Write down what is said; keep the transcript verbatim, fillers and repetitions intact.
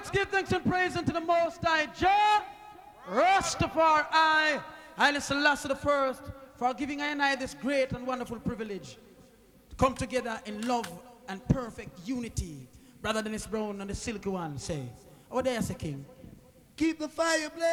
let's give thanks and praise unto the Most High Jah, Rastafari, Haile Selassie the First, for giving I and I this great and wonderful privilege to come together in love and perfect unity. Brother Dennis Brown and the Silky One say, oh, there's a king. Keep the fire blazing.